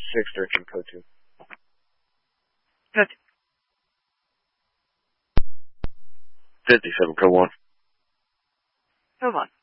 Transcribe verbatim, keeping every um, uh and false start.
six direction code two. Good. fifty-seven code one. Code one.